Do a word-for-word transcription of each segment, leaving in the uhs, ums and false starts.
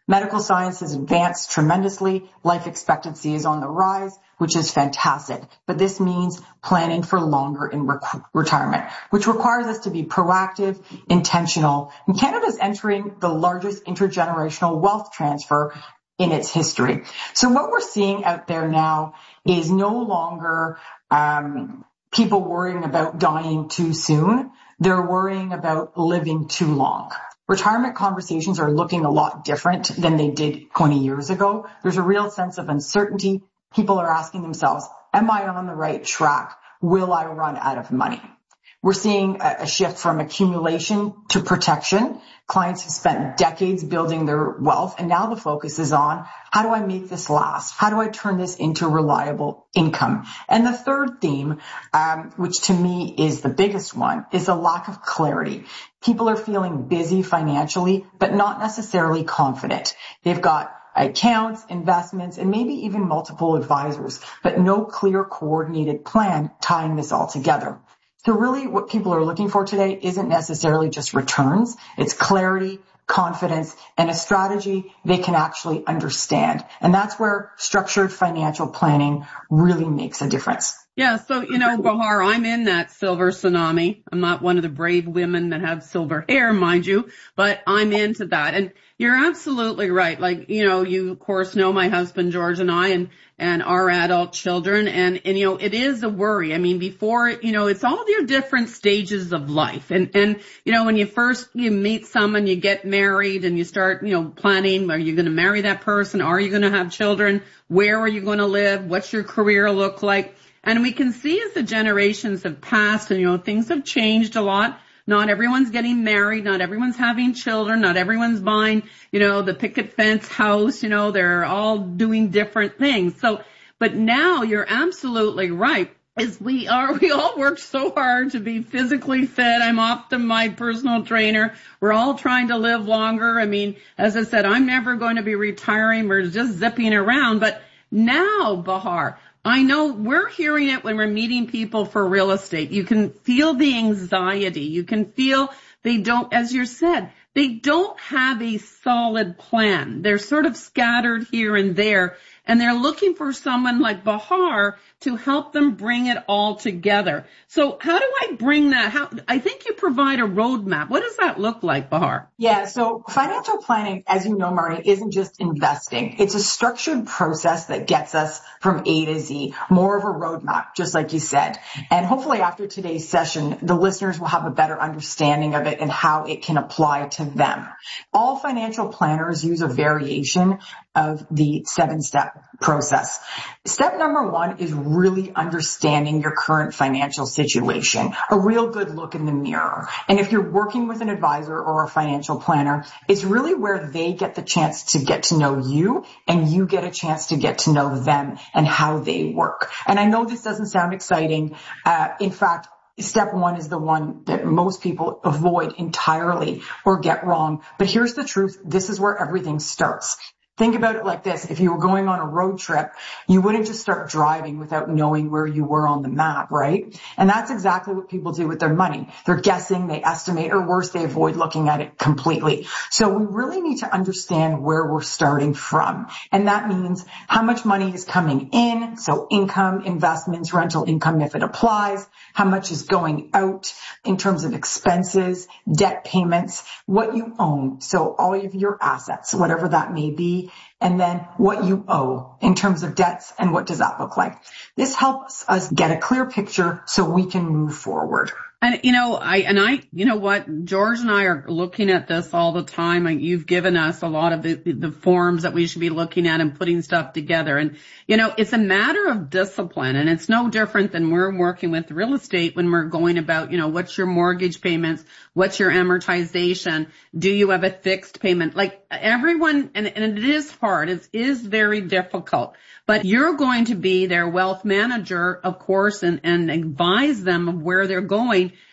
Medical science has advanced tremendously. Life expectancy is on the rise, which is fantastic. But this means planning for longer in re- retirement, which requires us to be proactive, intentional. And Canada is entering the largest intergenerational wealth transfer in its history. So what we're seeing out there now is no longer um, people worrying about dying too soon. They're worrying about living too long. Retirement conversations are looking a lot different than they did twenty years ago. There's a real sense of uncertainty. People are asking themselves, am I on the right track? Will I run out of money? We're seeing a shift from accumulation to protection. Clients have spent decades building their wealth, and now the focus is on, how do I make this last? How do I turn this into reliable income? And the third theme, um, which to me is the biggest one, is a lack of clarity. People are feeling busy financially, but not necessarily confident. They've got accounts, investments, and maybe even multiple advisors, but no clear coordinated plan tying this all together. So really what people are looking for today isn't necessarily just returns. It's clarity, confidence, and a strategy they can actually understand. And that's where structured financial planning really makes a difference. Yeah, so, you know, Bahar, I'm in that silver tsunami. I'm not one of the brave women that have silver hair, mind you, but I'm into that. And you're absolutely right. Like, you know, you, of course, know my husband, George, and I, and, and our adult children. And, and, you know, it is a worry. I mean, before, you know, it's all your different stages of life. And, and, you know, when you first, you meet someone, you get married and you start, you know, planning, are you going to marry that person? Are you going to have children? Where are you going to live? What's your career look like? And we can see as the generations have passed and, you know, things have changed a lot. Not everyone's getting married. Not everyone's having children. Not everyone's buying, you know, the picket fence house. You know, they're all doing different things. So, but now you're absolutely right. Is we are, we all work so hard to be physically fit. I'm often my personal trainer. We're all trying to live longer. I mean, as I said, I'm never going to be retiring. We're just zipping around. But now, Bahar, I know we're hearing it when we're meeting people for real estate. You can feel the anxiety. You can feel they don't, as you said, they don't have a solid plan. They're sort of scattered here and there, and they're looking for someone like Bahar to help them bring it all together. So how do I bring that? How, I think you provide a roadmap. What does that look like, Bahar? Yeah, so financial planning, as you know, Marnie, isn't just investing. It's a structured process that gets us from A to Z, more of a roadmap, just like you said. And hopefully after today's session, the listeners will have a better understanding of it and how it can apply to them. All financial planners use a variation of the seven-step process. Step number one is really understanding your current financial situation, a real good look in the mirror. And if you're working with an advisor or a financial planner, it's really where they get the chance to get to know you and you get a chance to get to know them and how they work. And I know this doesn't sound exciting. Uh, in fact, Step one is the one that most people avoid entirely or get wrong. But here's the truth. This is where everything starts. Think about it like this. If you were going on a road trip, you wouldn't just start driving without knowing where you were on the map, right? And that's exactly what people do with their money. They're guessing, they estimate, or worse, they avoid looking at it completely. So we really need to understand where we're starting from. And that means how much money is coming in, so income, investments, rental income if it applies, how much is going out in terms of expenses, debt payments, what you own, so all of your assets, whatever that may be, and then what you owe in terms of debts and what does that look like. This helps us get a clear picture so we can move forward. And, you know, I, and I, you know what, George and I are looking at this all the time. And you've given us a lot of the, the forms that we should be looking at and putting stuff together. And, you know, it's a matter of discipline, and it's no different than we're working with real estate when we're going about, you know, what's your mortgage payments? What's your amortization? Do you have a fixed payment? Like everyone, and, and it is hard. It is very difficult. But you're going to be their wealth manager, of course, and, and advise them of where they're going.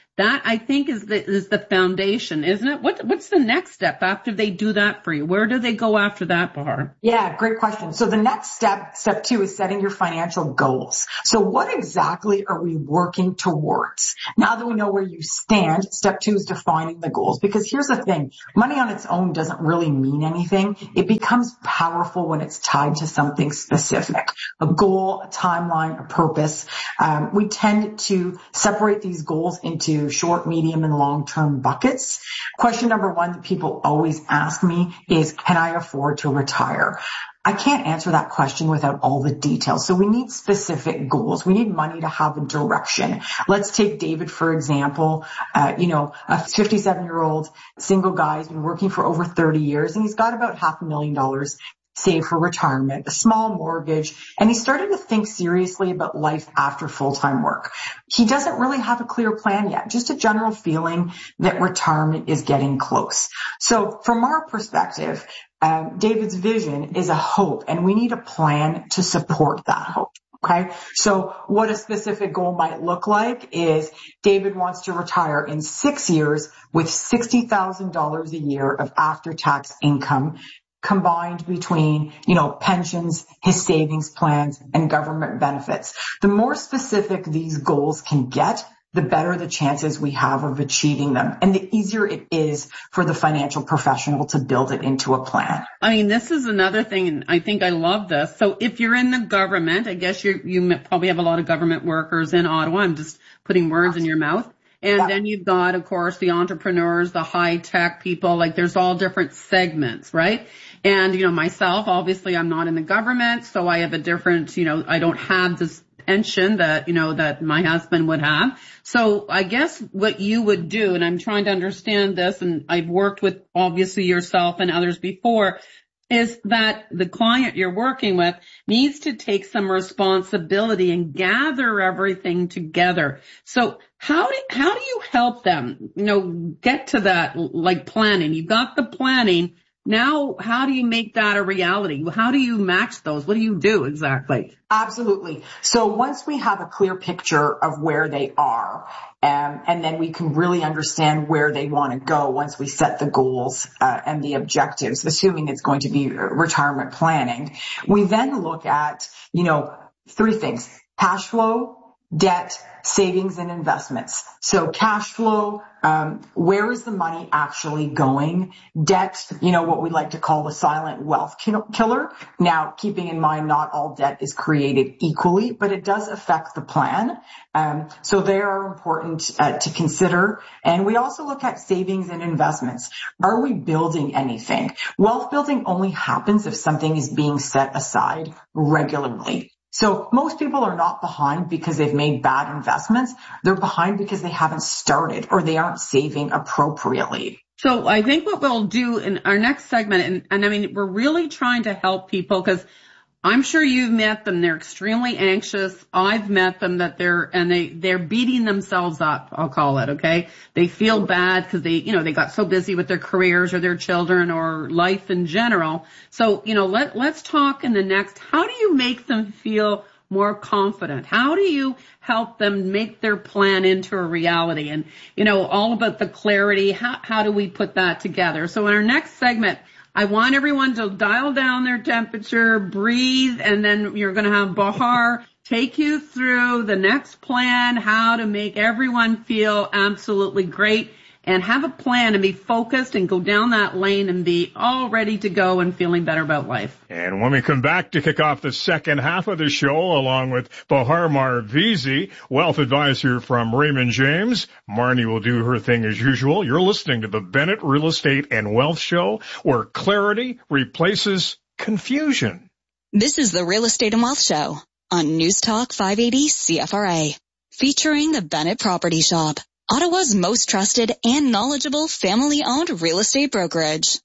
that I think is the, is the foundation, isn't it? What, what's the next step after they do that for you? Where do they go after that, Bahar? Yeah, great question. So the next step, step two, is setting your financial goals. So what exactly are we working towards? Now that we know where you stand, step two is defining the goals. Because here's the thing, money on its own doesn't really mean anything. It becomes powerful when it's tied to something specific, a goal, a timeline, a purpose. Um, we tend to separate these goals into short, medium, and long-term buckets. Question number one that people always ask me is, can I afford to retire? I can't answer that question without all the details. So we need specific goals. We need money to have a direction. Let's take David, for example. Uh, you know, a fifty-seven-year-old single guy who's been working for over thirty years, and he's got about half a million dollars saved for retirement, a small mortgage, and he's starting to think seriously about life after full-time work. He doesn't really have a clear plan yet, just a general feeling that retirement is getting close. So from our perspective, um, David's vision is a hope, and we need a plan to support that hope. Okay. So what a specific goal might look like is David wants to retire in six years with sixty thousand dollars a year of after-tax income, combined between, you know, pensions, his savings plans, and government benefits. The more specific these goals can get, the better the chances we have of achieving them. And the easier it is for the financial professional to build it into a plan. I mean, this is another thing, and I think I love this. So if you're in the government, I guess you you probably have a lot of government workers in Ottawa. I'm just putting words in your mouth. And yeah. Then you've got, of course, the entrepreneurs, the high-tech people. Like, there's all different segments, right? And, you know, myself, obviously, I'm not in the government, so I have a different, you know, I don't have this pension that, you know, that my husband would have. So I guess what you would do, and I'm trying to understand this, and I've worked with, obviously, yourself and others before, is that the client you're working with needs to take some responsibility and gather everything together. So how do, how do you help them, you know, get to that, like, planning? You've got the planning. Now, how do you make that a reality? How do you match those? What do you do exactly? Absolutely. So once we have a clear picture of where they are, um, and then we can really understand where they want to go once we set the goals uh, and the objectives, assuming it's going to be retirement planning, we then look at, you know, three things: cash flow, debt, savings, and investments. So cash flow, um, where is the money actually going? Debt, you know, what we like to call the silent wealth killer. Now, keeping in mind not all debt is created equally, but it does affect the plan. Um, so they are important uh, to consider. And we also look at savings and investments. Are we building anything? Wealth building only happens if something is being set aside regularly. So most people are not behind because they've made bad investments. They're behind because they haven't started or they aren't saving appropriately. So I think what we'll do in our next segment, and, and I mean, we're really trying to help people because I'm sure you've met them. They're extremely anxious. I've met them that they're, and they, they're beating themselves up, I'll call it, okay? They feel bad because they, you know, they got so busy with their careers or their children or life in general. So, you know, let, let's talk in the next, how do you make them feel more confident? How do you help them make their plan into a reality? And, you know, all about the clarity, how, how do we put that together? So in our next segment, I want everyone to dial down their temperature, breathe, and then you're going to have Bahar take you through the next plan, how to make everyone feel absolutely great, and have a plan and be focused and go down that lane and be all ready to go and feeling better about life. And when we come back to kick off the second half of the show, along with Bahar Marvizi, wealth advisor from Raymond James, Marnie will do her thing as usual. You're listening to the Bennett Real Estate and Wealth Show, where clarity replaces confusion. This is the Real Estate and Wealth Show on News Talk five eighty C F R A, featuring the Bennett Property Shop, Ottawa's most trusted and knowledgeable family-owned real estate brokerage.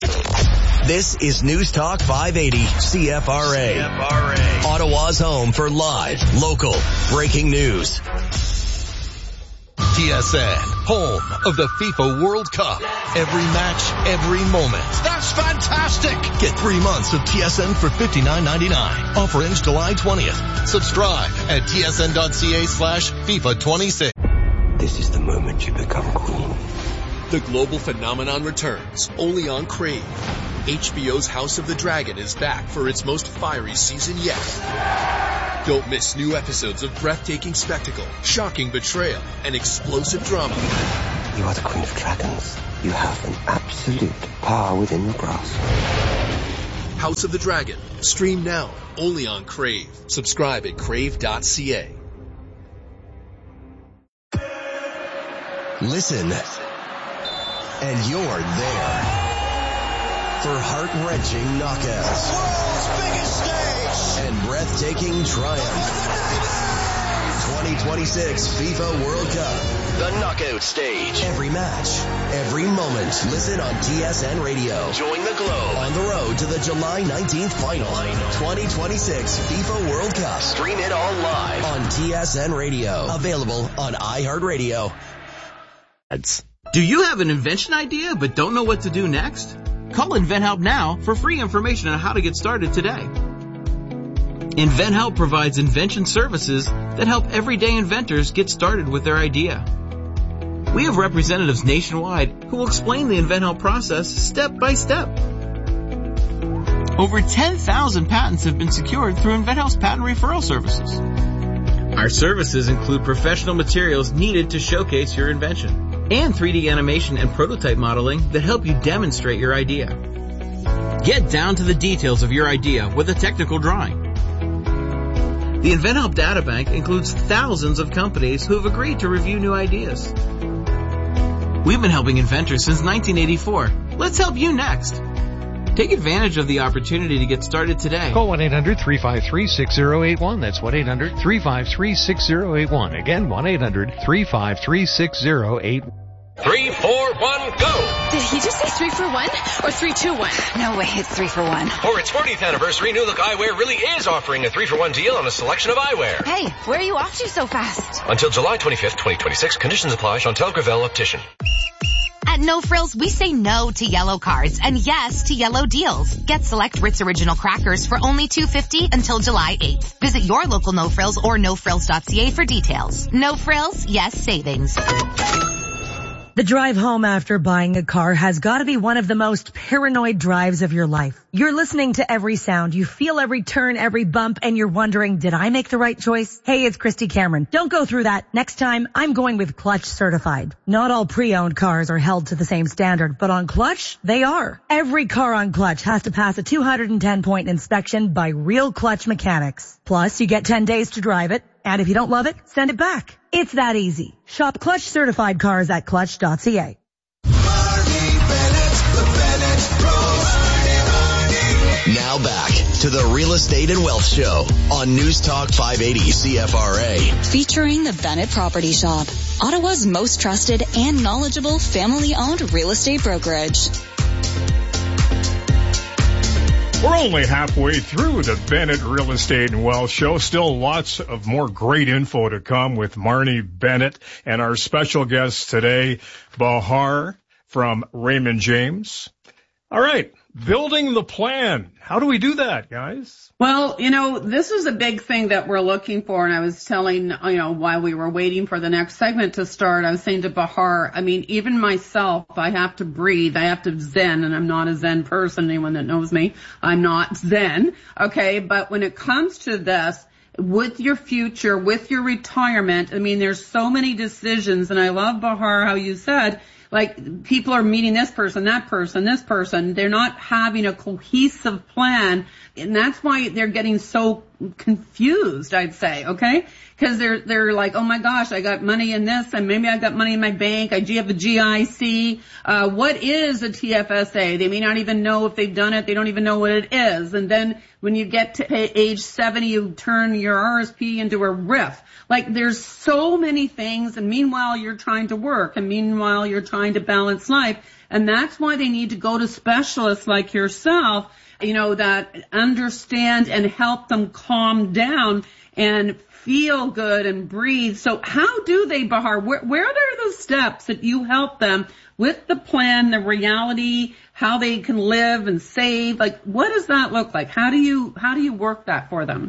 This is News Talk five eighty C F R A, C F R A, Ottawa's home for live, local, breaking news. T S N, home of the FIFA World Cup. Every match, every moment. That's fantastic! Get three months of T S N for fifty-nine ninety-nine. Offer ends July twentieth. Subscribe at tsn.ca slash FIFA 26. This is the moment you become queen. The global phenomenon returns, only on Crave. H B O's House of the Dragon is back for its most fiery season yet. Don't miss new episodes of breathtaking spectacle, shocking betrayal, and explosive drama. You are the Queen of Dragons. You have an absolute power within your grasp. House of the Dragon. Stream now, only on Crave. Subscribe at crave dot c a. Listen, and you're there for heart-wrenching knockouts, world's biggest stage, and breathtaking triumph. twenty twenty-six FIFA World Cup, the knockout stage. Every match, every moment. Listen on T S N Radio. Join the globe on the road to the July nineteenth final. twenty twenty-six FIFA World Cup. Stream it all live on T S N Radio. Available on iHeartRadio. Do you have an invention idea but don't know what to do next? Call InventHelp now for free information on how to get started today. InventHelp provides invention services that help everyday inventors get started with their idea. We have representatives nationwide who will explain the InventHelp process step by step. Over ten thousand patents have been secured through InventHelp's patent referral services. Our services include professional materials needed to showcase your invention and three D animation and prototype modeling that help you demonstrate your idea. Get down to the details of your idea with a technical drawing. The InventHelp Databank includes thousands of companies who have agreed to review new ideas. We've been helping inventors since nineteen eighty-four. Let's help you next. Take advantage of the opportunity to get started today. Call one eight hundred three five three six zero eight one. That's one eight hundred three five three six zero eight one. Again, one eight hundred three five three six zero eight one. Three, four, one, go! Did he just say three for one or three, two, one? No way, it's three for one. For its fortieth anniversary, New Look Eyewear really is offering a three for one deal on a selection of eyewear. Hey, where are you off to so fast? Until July twenty-fifth, twenty twenty-six. Conditions apply. Chantel Gravel, Optician. At No Frills, we say no to yellow cards and yes to yellow deals. Get select Ritz Original crackers for only two dollars and fifty cents until July eighth. Visit your local No Frills or no frills dot c a for details. No Frills, yes savings. The drive home after buying a car has got to be one of the most paranoid drives of your life. You're listening to every sound. You feel every turn, every bump, and you're wondering, did I make the right choice? Hey, it's Christy Cameron. Don't go through that. Next time, I'm going with Clutch Certified. Not all pre-owned cars are held to the same standard, but on Clutch, they are. Every car on Clutch has to pass a two hundred ten point inspection by real Clutch mechanics. Plus, you get ten days to drive it. And if you don't love it, send it back. It's that easy. Shop Clutch Certified cars at clutch dot c a. Now back to the Real Estate and Wealth Show on News Talk five eighty C F R A. Featuring the Bennett Property Shop, Ottawa's most trusted and knowledgeable family-owned real estate brokerage. We're only halfway through the Bennett Real Estate and Wealth Show. Still lots of more great info to come with Marnie Bennett and our special guest today, Bahar from Raymond James. All right, building the plan. How do we do that, guys? Well, you know, this is a big thing that we're looking for, and I was telling, you know, while we were waiting for the next segment to start, I was saying to Bahar, I mean, even myself, I have to breathe, I have to zen, and I'm not a zen person, anyone that knows me, I'm not zen, okay, but when it comes to this, with your future, with your retirement, I mean, there's so many decisions, and I love, Bahar, how you said, like, people are meeting this person, that person, this person. They're not having a cohesive plan. And that's why they're getting so confused, I'd say, okay? Because they're, they're like, oh my gosh, I got money in this, and maybe I got money in my bank. I have a G I C. Uh, what is a T F S A? They may not even know if they've done it. They don't even know what it is. And then when you get to age seventy, you turn your R S P into a R I F. Like, there's so many things, and meanwhile you're trying to work, and meanwhile you're trying to balance life. And that's why they need to go to specialists like yourself, you know, that understand and help them calm down and feel good and breathe. So how do they, Bahar? Where, where are the steps that you help them with the plan, the reality, how they can live and save? Like, what does that look like? How do you, how do you work that for them?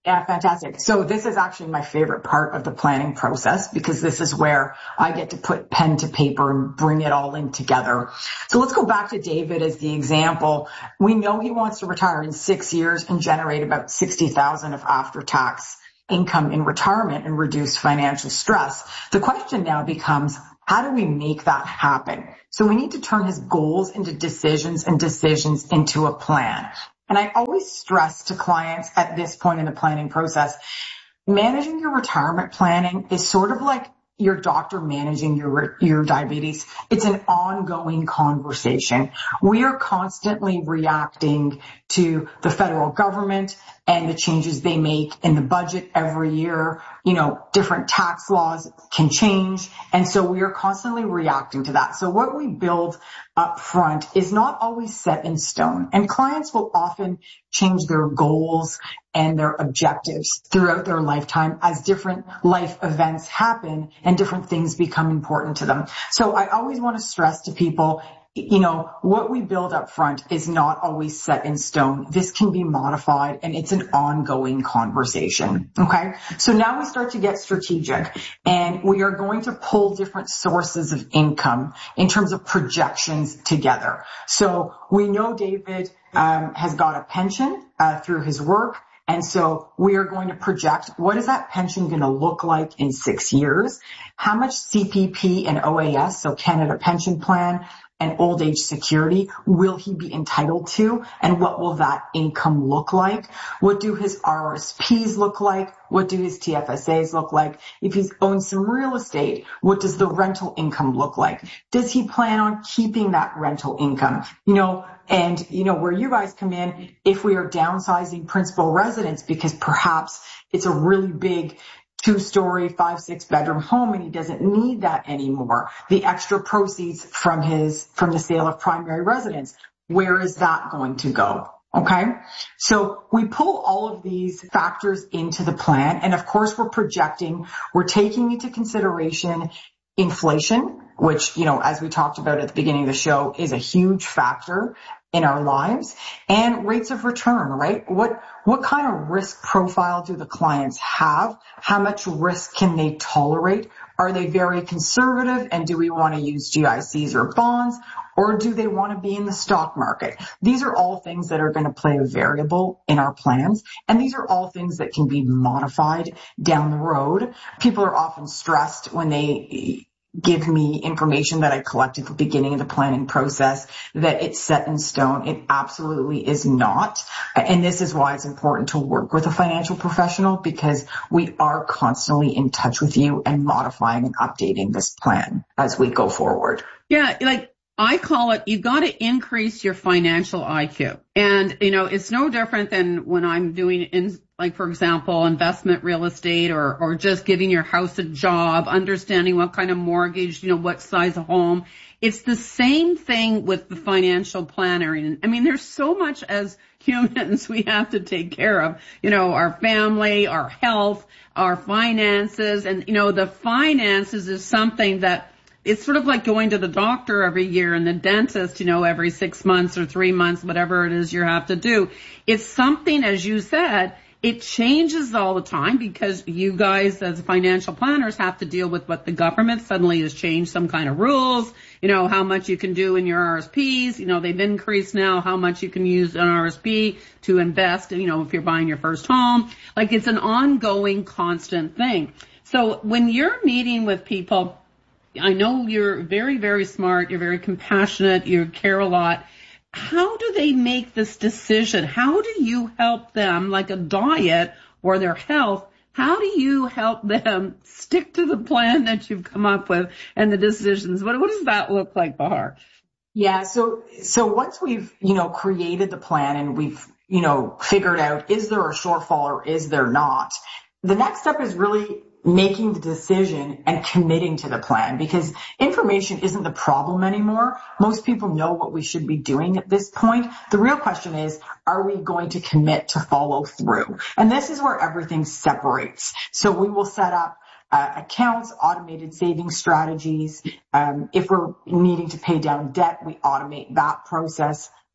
Yeah, fantastic. So this is actually my favorite part of the planning process because this is where I get to put pen to paper and bring it all in together. So let's go back to David as the example. We know he wants to retire in six years and generate about sixty thousand of after-tax income in retirement and reduce financial stress. The question now becomes, how do we make that happen? So we need to turn his goals into decisions and decisions into a plan. And I always stress to clients at this point in the planning process, managing your retirement planning is sort of like your doctor managing your your diabetes. It's an ongoing conversation. We are constantly reacting to the federal government and the changes they make in the budget every year. You know, different tax laws can change. And so we are constantly reacting to that. So what we build up front is not always set in stone. And clients will often change their goals and their objectives throughout their lifetime as different life events happen and different things become important to them. So I always want to stress to people, you know, what we build up front is not always set in stone. This can be modified and it's an ongoing conversation. Okay. So now we start to get strategic and we are going to pull different sources of income in terms of projections together. So we know David um, has got a pension uh, through his work. And so we are going to project, what is that pension going to look like in six years? How much C P P and O A S, so Canada Pension Plan, and old age security will he be entitled to? And what will that income look like? What do his R R S Ps look like? What do his T F S As look like? If he's owned some real estate, what does the rental income look like? Does he plan on keeping that rental income? You know, and you know, where you guys come in, if we are downsizing principal residence because perhaps it's a really big two-story, five, six bedroom home and he doesn't need that anymore. The extra proceeds from his, from the sale of primary residence, where is that going to go? Okay. So we pull all of these factors into the plan. And of course we're projecting, we're taking into consideration inflation, which, you know, as we talked about at the beginning of the show, is a huge factor in our lives, and rates of return, right? What, what kind of risk profile do the clients have? How much risk can they tolerate? Are they very conservative? And do we want to use G I Cs or bonds? Or do they want to be in the stock market? These are all things that are going to play a variable in our plans. And these are all things that can be modified down the road. People are often stressed when they give me information that I collect at the beginning of the planning process that it's set in stone. It absolutely is not. And this is why it's important to work with a financial professional, because we are constantly in touch with you and modifying and updating this plan as we go forward. Yeah, like I call it, you got to increase your financial I Q. And, you know, it's no different than when I'm doing, in, like, for example, investment real estate or, or just giving your house a job, understanding what kind of mortgage, you know, what size of home. It's the same thing with the financial planning. I mean, there's so much as humans we have to take care of, you know, our family, our health, our finances. And, you know, the finances is something that it's sort of like going to the doctor every year and the dentist, you know, every six months or three months, whatever it is you have to do. It's something, as you said, it changes all the time because you guys as financial planners have to deal with what the government suddenly has changed some kind of rules, you know, how much you can do in your R S Ps. You know, they've increased now how much you can use an R S P to invest, you know, if you're buying your first home. Like, it's an ongoing, constant thing. So when you're meeting with people, I know you're very, very smart. You're very compassionate. You care a lot. How do they make this decision? How do you help them, like a diet or their health? How do you help them stick to the plan that you've come up with and the decisions? What, what does that look like, Bahar? Yeah. So, so once we've, you know, created the plan and we've, you know, figured out, is there a shortfall or is there not? The next step is really making the decision and committing to the plan, because information isn't the problem anymore. Most people know what we should be doing at this point. The real question is, are we going to commit to follow through? And this is where everything separates. So we will set up uh, accounts, automated saving strategies. Um, if we're needing to pay down debt, we automate that process.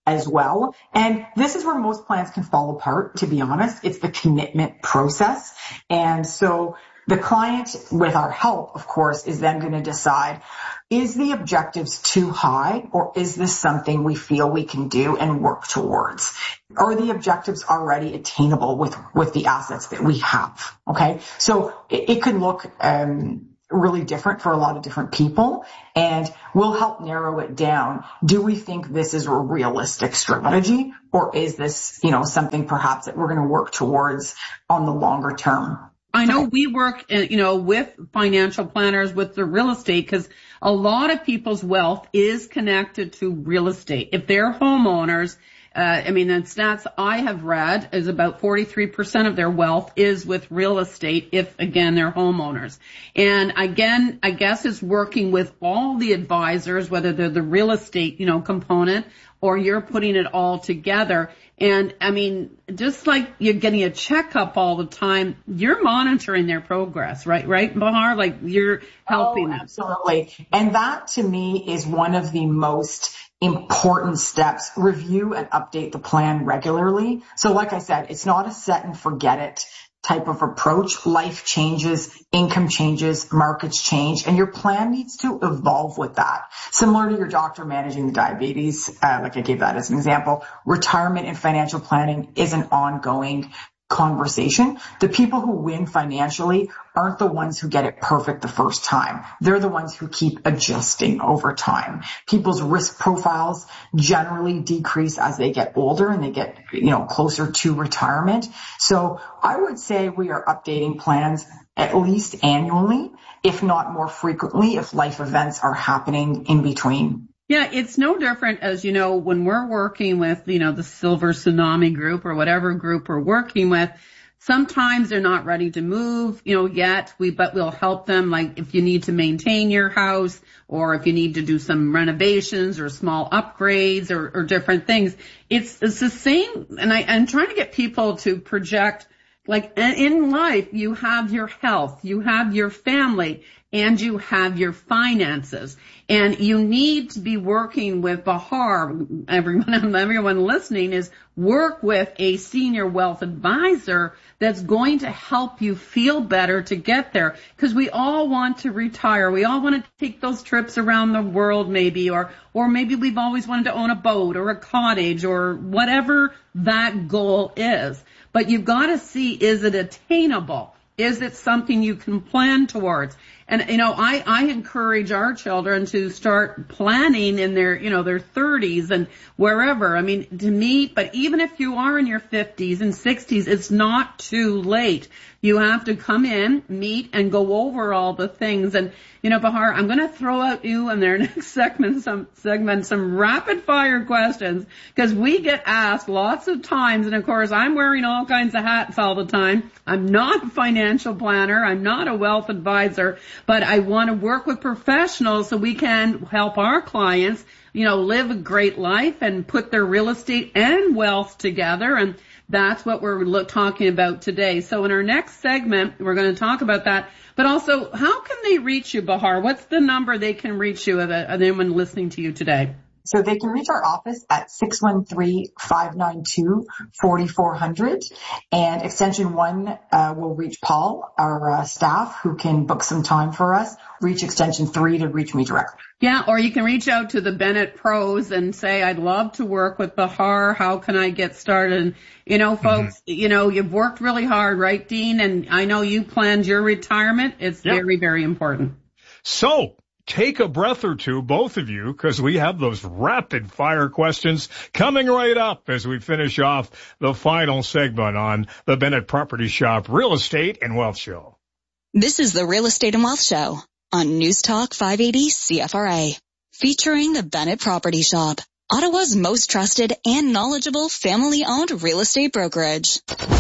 as well. And this is where most plans can fall apart, to be honest. It's the commitment process. And so the client, with our help, of course, is then going to decide, is the objectives too high, or is this something we feel we can do and work towards? Are the objectives already attainable with, with the assets that we have? Okay. So it, it could look, um, really different for a lot of different people, and we'll help narrow it down. Do we think this is a realistic strategy, or is this, you know, something perhaps that we're going to work towards on the longer term? I know we work, you know, with financial planners with the real estate, because a lot of people's wealth is connected to real estate. If they're homeowners, uh, I mean, the stats I have read is about forty-three percent of their wealth is with real estate if, again, they're homeowners. And again, I guess it's working with all the advisors, whether they're the real estate, you know, component, or you're putting it all together. And I mean, just like you're getting a checkup all the time, you're monitoring their progress, right? Right, Bahar? Like you're helping them. Oh, absolutely. And that to me is one of the most important steps. Review and update the plan regularly. So like I said, it's not a set and forget it type of approach. Life changes, income changes, markets change, and your plan needs to evolve with that. Similar to your doctor managing the diabetes, uh, like I gave that as an example, retirement and financial planning is an ongoing conversation. The people who win financially aren't the ones who get it perfect the first time. They're the ones who keep adjusting over time. People's risk profiles generally decrease as they get older and they get, you know, closer to retirement. So I would say we are updating plans at least annually, if not more frequently, if life events are happening in between. Yeah, it's no different as, you know, when we're working with, you know, the Silver Tsunami group or whatever group we're working with, sometimes they're not ready to move, you know, yet, we, but we'll help them, like if you need to maintain your house or if you need to do some renovations or small upgrades or, or different things. It's, it's the same. And I, I'm trying to get people to project, like in life, you have your health, you have your family, and you have your finances. And you need to be working with Bahar, everyone, everyone listening, is work with a senior wealth advisor that's going to help you feel better to get there. Because we all want to retire. We all want to take those trips around the world maybe, or, or maybe we've always wanted to own a boat or a cottage or whatever that goal is. But you've got to see, is it attainable? Is it something you can plan towards? And, you know, I, I encourage our children to start planning in their, you know, their thirties and wherever. I mean, to me, but even if you are in your fifties and sixties, it's not too late. You have to come in, meet, and go over all the things. And, you know, Bahar, I'm going to throw out you in their next segment, some segment, some rapid fire questions, because we get asked lots of times. And of course, I'm wearing all kinds of hats all the time. I'm not a financial planner. I'm not a wealth advisor, but I want to work with professionals so we can help our clients, you know, live a great life and put their real estate and wealth together. And that's what we're look, talking about today. So in our next segment, we're going to talk about that. But also, how can they reach you, Bahar? What's the number they can reach you of anyone listening to you today? So they can reach our office at six one three, five nine two, four four zero zero, and extension one uh, will reach Paul, our uh, staff, who can book some time for us. Reach extension three to reach me directly. Yeah, or you can reach out to the Bennett Pros and say, I'd love to work with Bahar. How can I get started? And, you know, folks, mm-hmm. you know, you've worked really hard, right, Dean? And I know you planned your retirement. It's yep. very, very important. So, take a breath or two, both of you, because we have those rapid fire questions coming right up as we finish off the final segment on the Bennett Property Shop Real Estate and Wealth Show. This is the Real Estate and Wealth Show on News Talk five eighty C F R A, featuring the Bennett Property Shop, Ottawa's most trusted and knowledgeable family-owned real estate brokerage.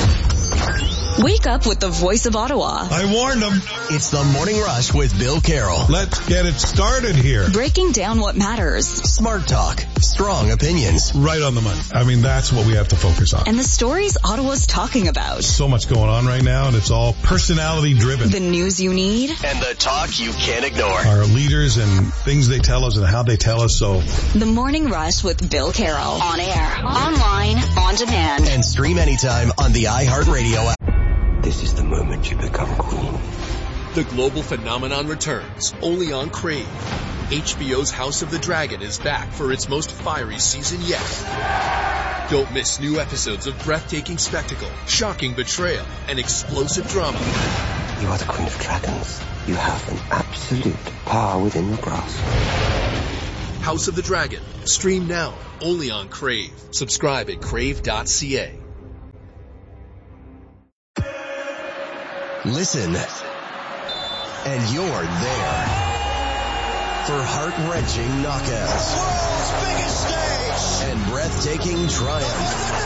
Wake up with the voice of Ottawa. I warned them. It's the Morning Rush with Bill Carroll. Let's get it started here. Breaking down what matters. Smart Talk, strong opinions. Right on the money. I mean, that's what we have to focus on. And the stories Ottawa's talking about. So much going on right now, and it's all personality driven. The news you need. And the talk you can't ignore. Our leaders and things they tell us and how they tell us so. The Morning Rush with Bill Carroll. On air, online, on demand. And stream anytime on the iHeartRadio app. This is the moment you become queen. The global phenomenon returns, only on Crave. H B O's House of the Dragon is back for its most fiery season yet. Don't miss new episodes of breathtaking spectacle, shocking betrayal, and explosive drama. You are the Queen of Dragons. You have an absolute power within your grasp. House of the Dragon. Stream now, only on Crave. Subscribe at crave dot c a. Listen, and you're there for heart-wrenching knockouts, world's biggest stage, and breathtaking triumph.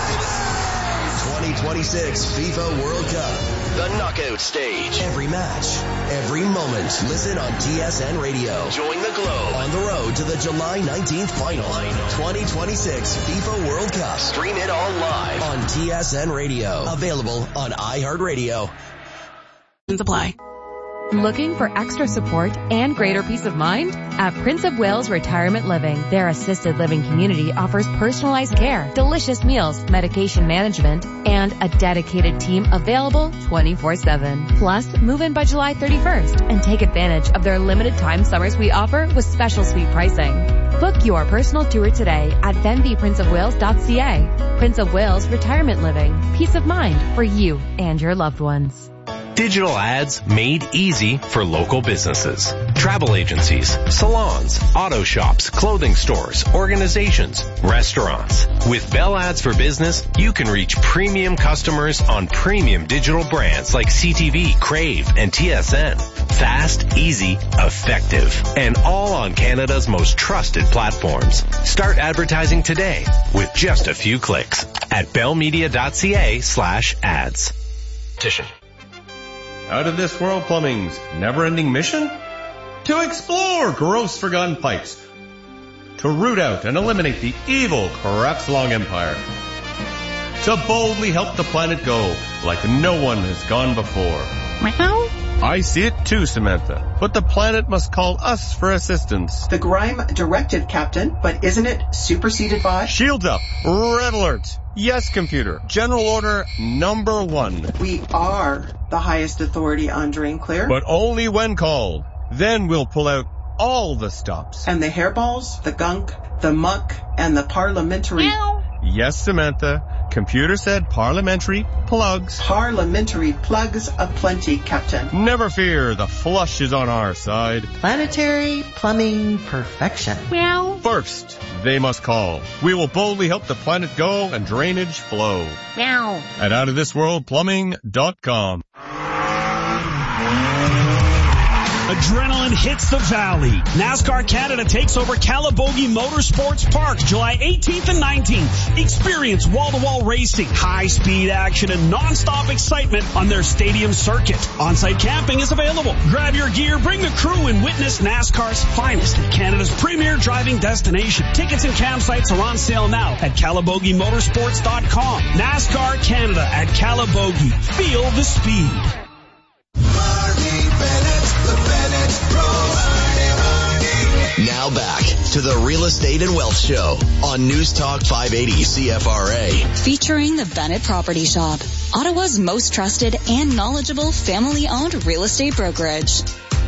twenty twenty-six FIFA World Cup, the knockout stage. Every match, every moment. Listen on T S N Radio. Join the Globe on the road to the July nineteenth final. twenty twenty-six FIFA World Cup. Stream it all live on T S N Radio. Available on iHeartRadio. Apply. Looking for extra support and greater peace of mind? At Prince of Wales Retirement Living, their assisted living community offers personalized care, delicious meals, medication management, and a dedicated team available twenty-four seven. Plus, move in by July thirty-first and take advantage of their limited time summers we offer with special suite pricing. Book your personal tour today at venvi prince of wales dot c a. Prince of Wales Retirement Living. Peace of mind for you and your loved ones. Digital ads made easy for local businesses. Travel agencies, salons, auto shops, clothing stores, organizations, restaurants. With Bell Ads for Business, you can reach premium customers on premium digital brands like C T V, Crave, and T S N. Fast, easy, effective, and all on Canada's most trusted platforms. Start advertising today with just a few clicks at bell media dot c a slash ads. Petition. Out of This World Plumbing's never-ending mission? To explore gross forgotten pipes. To root out and eliminate the evil Crafts-Long Empire. To boldly help the planet go like no one has gone before. Meow. I see it too, Samantha. But the planet must call us for assistance. The Grime directive, Captain, but isn't it superseded by? Shields up. Red alert. Yes, computer. General order number one. We are the highest authority on Drain Clear. But only when called. Then we'll pull out all the stops. And the hairballs, the gunk, the muck, and the parliamentary... Meow. Yes, Samantha. Computer said parliamentary plugs. Parliamentary plugs aplenty, Captain. Never fear, the flush is on our side. Planetary plumbing perfection. Meow. First, they must call. We will boldly help the planet go and drainage flow. Meow. At out of this world plumbing dot com. Adrenaline hits the valley. NASCAR Canada takes over Calabogie Motorsports Park July eighteenth and nineteenth. Experience wall-to-wall racing, high-speed action, and non-stop excitement on their stadium circuit. On-site camping is available. Grab your gear, bring the crew, and witness NASCAR's finest at Canada's premier driving destination. Tickets and campsites are on sale now at calabogie motorsports dot com. NASCAR Canada at Calabogie. Feel the speed. Now back to the Real Estate and Wealth Show on News Talk five eighty C F R A. Featuring the Bennett Property Shop, Ottawa's most trusted and knowledgeable family-owned real estate brokerage.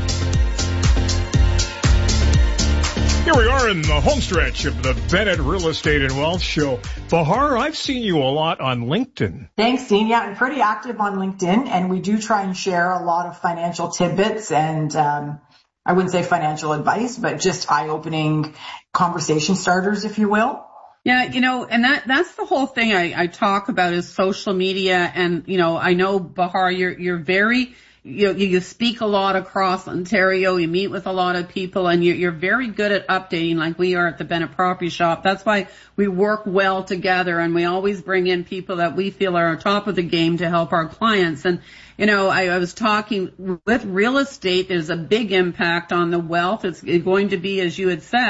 Here we are in the home stretch of the Bennett Real Estate and Wealth Show. Bahar, I've seen you a lot on LinkedIn. Thanks, Dean. Yeah, I'm pretty active on LinkedIn, and we do try and share a lot of financial tidbits and um I wouldn't say financial advice, but just eye-opening conversation starters, if you will. Yeah, you know, and that that's the whole thing I, I talk about is social media. And, you know, I know, Bahar, you're you're very, you know, you speak a lot across Ontario. You meet with a lot of people, and you're, you're very good at updating like we are at the Bennett Property Shop. That's why we work well together, and we always bring in people that we feel are on top of the game to help our clients. And you know, I, I was talking with real estate, there's a big impact on the wealth. It's going to be, as you had said,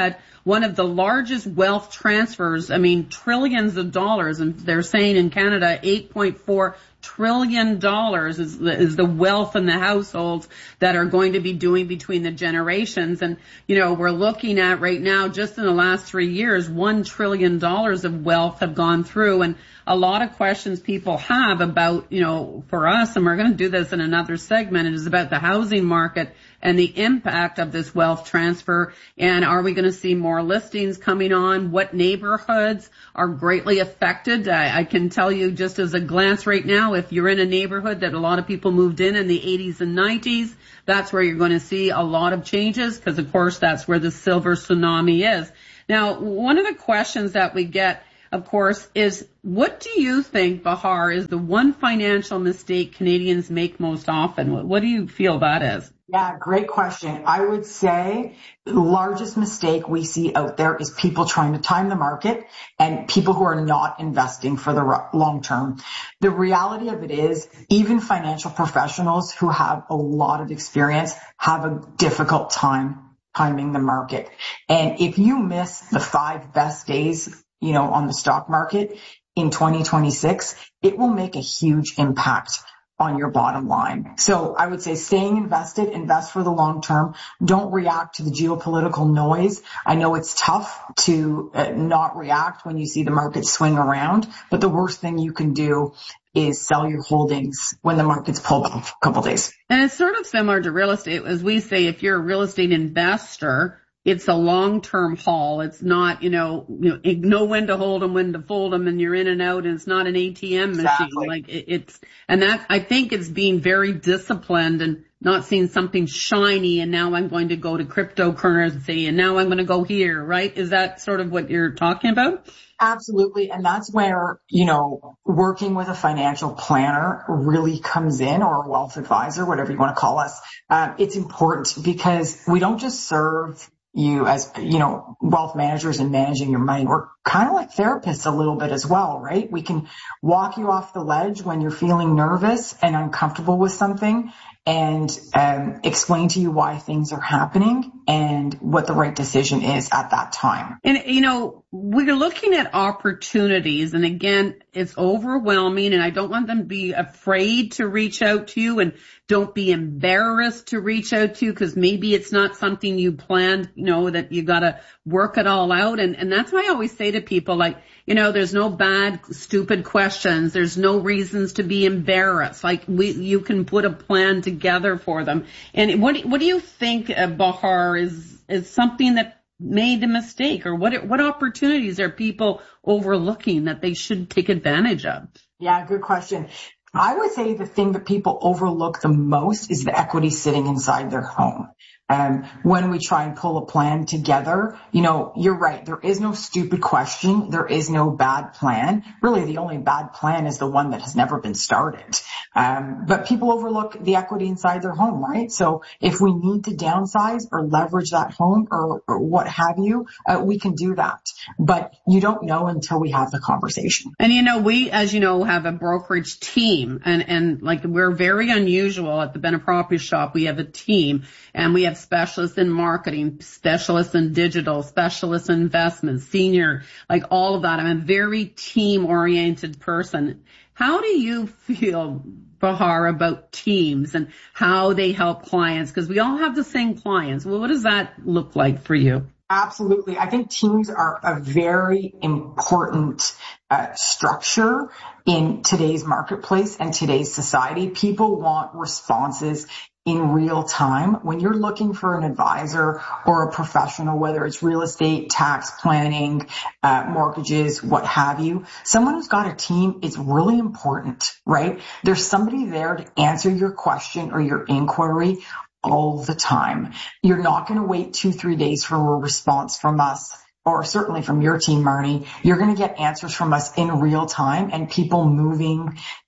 one of the largest wealth transfers. I mean, trillions of dollars, and they're saying in Canada, eight point four trillion dollars is the, is the wealth in the households that are going to be doing between the generations. And, you know, we're looking at right now, just in the last three years, one trillion dollars of wealth have gone through. And a lot of questions people have about, you know, for us, and we're going to do this in another segment, it is about the housing market and the impact of this wealth transfer. And are we going to see more listings coming on? What neighborhoods are greatly affected? I, I can tell you just as a glance right now, if you're in a neighborhood that a lot of people moved in in the eighties and nineties, that's where you're going to see a lot of changes, because of course that's where the silver tsunami is. Now, one of the questions that we get, of course, is what do you think, Bahar, is the one financial mistake Canadians make most often? What do you feel that is? Yeah, great question. I would say the largest mistake we see out there is people trying to time the market and people who are not investing for the long term. The reality of it is even financial professionals who have a lot of experience have a difficult time timing the market. And if you miss the five best days, you know, on the stock market in twenty twenty-six, it will make a huge impact on your bottom line. So I would say staying invested, invest for the long term. Don't react to the geopolitical noise. I know it's tough to uh, not react when you see the market swing around, but the worst thing you can do is sell your holdings when the market's pulled up a couple days. And it's sort of similar to real estate. As we say, if you're a real estate investor, it's a long-term haul. It's not, you know, you know, know when to hold them, when to fold them, and you're in and out, and it's not an A T M machine. Exactly. Like it, it's, and that, I think it's being very disciplined and not seeing something shiny, and now I'm going to go to cryptocurrency, and now I'm going to go here, right? Is that sort of what you're talking about? Absolutely. And that's where, you know, working with a financial planner really comes in, or a wealth advisor, whatever you want to call us. Um, it's important because we don't just serve you as, you know, wealth managers and managing your money. We're kind of like therapists a little bit as well, right? We can walk you off the ledge when you're feeling nervous and uncomfortable with something, and um, explain to you why things are happening and what the right decision is at that time. And, you know, we're looking at opportunities, and again, it's overwhelming, and I don't want them to be afraid to reach out to you, and don't be embarrassed to reach out to you, because maybe it's not something you planned, you know, that you got to work it all out. And, and that's why I always say to people, like, you know, there's no bad, stupid questions. There's no reasons to be embarrassed. Like, we, you can put a plan together for them. And what, what do you think, uh, Bahar, is, is something that made a mistake, or what, what opportunities are people overlooking that they should take advantage of? Yeah, good question. I would say the thing that people overlook the most is the equity sitting inside their home. Um, when we try and pull a plan together, you know, you're right. There is no stupid question. There is no bad plan. Really, the only bad plan is the one that has never been started. Um, but people overlook the equity inside their home, right? So if we need to downsize or leverage that home or, or what have you, uh, we can do that. But you don't know until we have the conversation. And, you know, we, as you know, have a brokerage team, and, and like, we're very unusual at the Bennett Property Shop. We have a team, and we have specialists in marketing, specialists in digital, specialists in investments, senior, like all of that. I'm a very team-oriented person. How do you feel, Bahar, about teams and how they help clients? Because we all have the same clients. Well, what does that look like for you? Absolutely. I think teams are a very important uh, structure in today's marketplace and today's society. People want responses in real time. When you're looking for an advisor or a professional, whether it's real estate, tax planning, uh, mortgages, what have you, someone who's got a team is really important, right? There's somebody there to answer your question or your inquiry all the time. You're not going to wait two, three days for a response from us, or certainly from your team, Marnie. You're going to get answers from us in real time, and people moving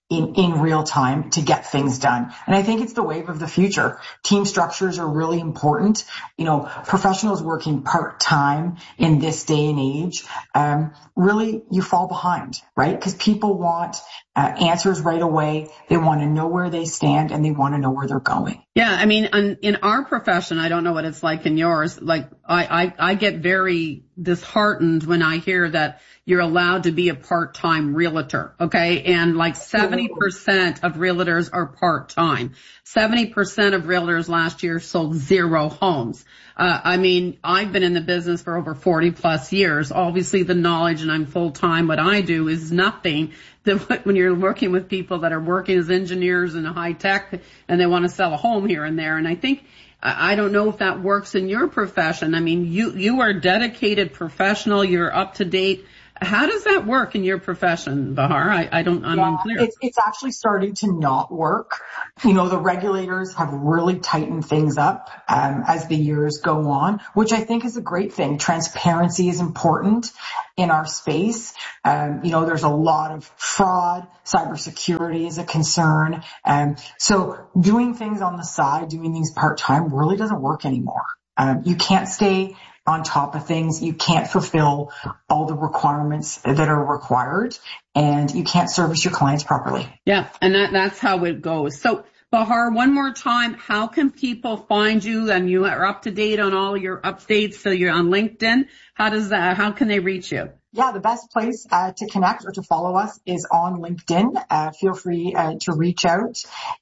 in, in real time to get things done. And I think it's the wave of the future. Team structures are really important. You know, professionals working part-time in this day and age, um, really you fall behind, right? Because people want uh, answers right away. They want to know where they stand and they want to know where they're going. Yeah, I mean, in, in our profession, I don't know what it's like in yours. Like, I, I, I get very disheartened when I hear that you're allowed to be a part-time realtor, okay? And like seventy percent of realtors are part-time. seventy percent of realtors last year sold zero homes. Uh, I mean, I've been in the business for over forty plus years. Obviously the knowledge, and I'm full-time, what I do is nothing that when you're working with people that are working as engineers in high tech and they want to sell a home here and there. And I think, I don't know if that works in your profession. I mean, you, you are a dedicated professional. You're up to date. How does that work in your profession, Bahar? I, I don't, I'm yeah, unclear. It's, it's actually starting to not work. You know, the regulators have really tightened things up um, as the years go on, which I think is a great thing. Transparency is important in our space. Um, you know, there's a lot of fraud. Cybersecurity is a concern. Um, so doing things on the side, doing things part-time really doesn't work anymore. Um, you can't stay on top of things. You can't fulfill all the requirements that are required, and you can't service your clients properly. Yeah, and that, that's how it goes. So, Bahar, one more time, how can people find you? And you are up to date on all your updates, so you're on LinkedIn. How does that, how can they reach you? Yeah, the best place uh, to connect or to follow us is on LinkedIn. Uh, feel free uh, to reach out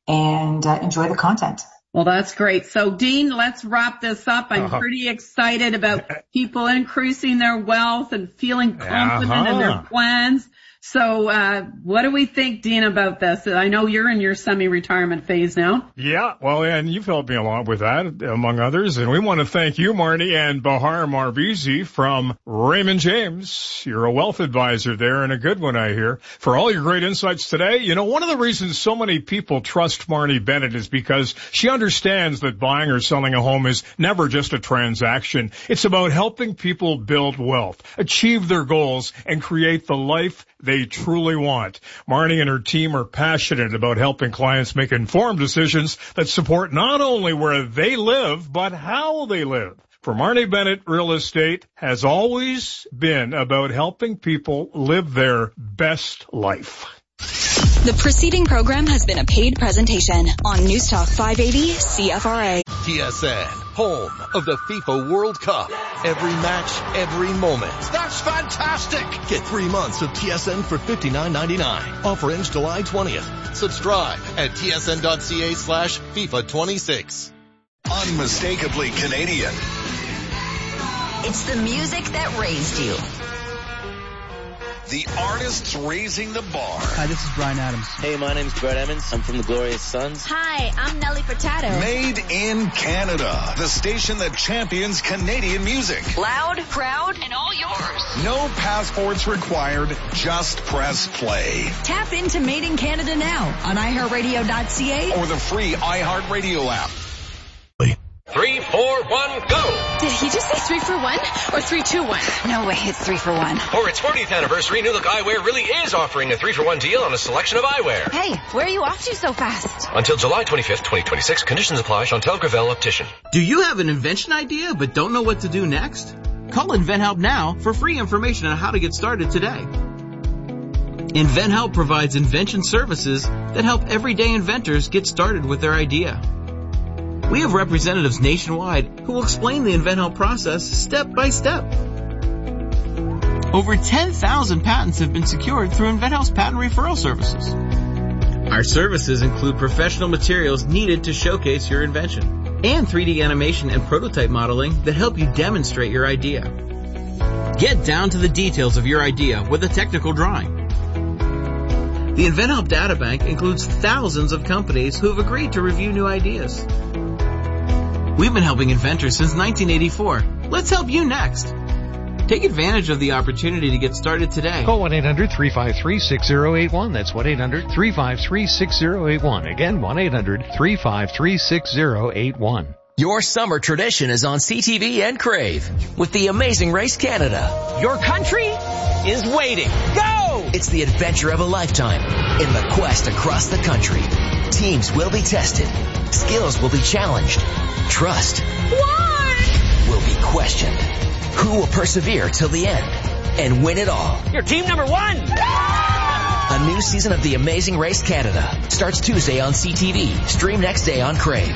and uh, enjoy the content. Well, that's great. So, Dean, let's wrap this up. I'm uh-huh. pretty excited about people increasing their wealth and feeling confident uh-huh. in their plans. So, uh, what do we think, Dean, about this? I know you're in your semi-retirement phase now. Yeah, well, and you've helped me along with that, among others. And we want to thank you, Marnie, and Bahar Marvizi from Raymond James. You're a wealth advisor there, and a good one, I hear, for all your great insights today. You know, one of the reasons so many people trust Marnie Bennett is because she understands that buying or selling a home is never just a transaction. It's about helping people build wealth, achieve their goals, and create the life they truly want. Marnie and her team are passionate about helping clients make informed decisions that support not only where they live, but how they live. For Marnie Bennett, real estate has always been about helping people live their best life. The preceding program has been a paid presentation on News Talk five eighty C F R A. T S N, home of the FIFA World Cup. Every match, every moment. That's fantastic! Get three months of T S N for fifty-nine ninety-nine. Offer ends July twentieth. Subscribe at tsn.ca slash FIFA 26. Unmistakably Canadian. It's the music that raised you. The artists raising the bar. Hi, this is Brian Adams. Hey, my name's Brett Emmons. I'm from the Glorious Sons. Hi, I'm Nelly Furtado. Made in Canada. The station that champions Canadian music. Loud, proud, and all yours. No passports required. Just press play. Tap into Made in Canada now on i heart radio dot c a or the free iHeartRadio app. Three, four, one, go! Did he just say three for one or three, two, one? No way, it's three for one. For its fortieth anniversary, New Look Eyewear really is offering a three for one deal on a selection of eyewear. Hey, where are you off to so fast? Until July twenty-fifth, twenty twenty-six. Conditions apply. Chantel Gravel, Optician. Do you have an invention idea but don't know what to do next? Call InventHelp now for free information on how to get started today. InventHelp provides invention services that help everyday inventors get started with their idea. We have representatives nationwide who will explain the InventHelp process step by step. Over ten thousand patents have been secured through InventHelp's patent referral services. Our services include professional materials needed to showcase your invention and three D animation and prototype modeling that help you demonstrate your idea. Get down to the details of your idea with a technical drawing. The InventHelp Databank includes thousands of companies who have agreed to review new ideas. We've been helping inventors since nineteen eighty-four. Let's help you next. Take advantage of the opportunity to get started today. Call one eight hundred three five three six zero eight one. That's one eight hundred three five three six zero eight one. Again, one eight hundred three five three six zero eight one. Your summer tradition is on C T V and Crave with the Amazing Race Canada. Your country is waiting. Go! It's the adventure of a lifetime. In the quest across the country, teams will be tested, skills will be challenged, trust What? will be questioned. Who will persevere till the end and win it all? You're team number one! A new season of The Amazing Race Canada starts Tuesday on C T V. Stream next day on Crave.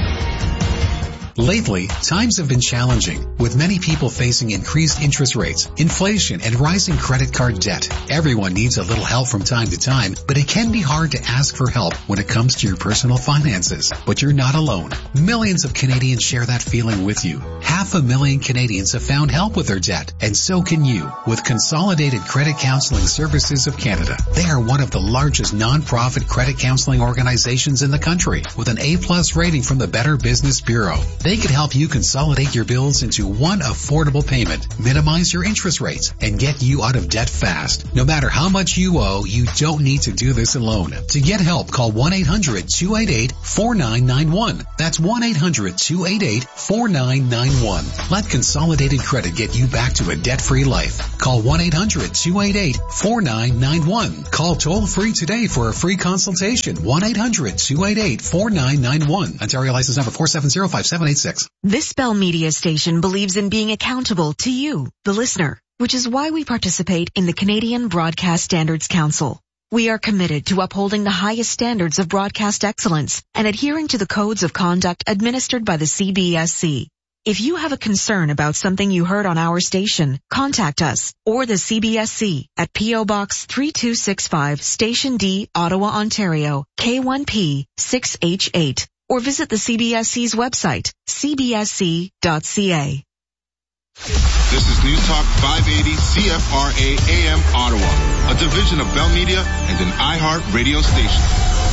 Lately, times have been challenging, with many people facing increased interest rates, inflation, and rising credit card debt. Everyone needs a little help from time to time, but it can be hard to ask for help when it comes to your personal finances. But you're not alone. Millions of Canadians share that feeling with you. Half a million Canadians have found help with their debt, and so can you, with Consolidated Credit Counseling Services of Canada. They are one of the largest non-profit credit counseling organizations in the country, with an A-plus rating from the Better Business Bureau. They can help you consolidate your bills into one affordable payment, minimize your interest rates, and get you out of debt fast. No matter how much you owe, you don't need to do this alone. To get help, call one eight hundred two eight eight four nine nine one. That's one eight hundred two eight eight four nine nine one. Let Consolidated Credit get you back to a debt-free life. Call one eight hundred two eight eight four nine nine one. Call toll-free today for a free consultation. one eight hundred two eight eight four nine nine one. Ontario license number four seven zero five seven eight six. This Bell Media station believes in being accountable to you, the listener, which is why we participate in the Canadian Broadcast Standards Council. We are committed to upholding the highest standards of broadcast excellence and adhering to the codes of conduct administered by the C B S C. If you have a concern about something you heard on our station, contact us or the C B S C at P O Box three two six five, Station D, Ottawa, Ontario, K one P six H eight. Or visit the C B S C's website, c b s c dot c a. This is News Talk five eighty C F R A A M Ottawa, a division of Bell Media and an iHeart radio station.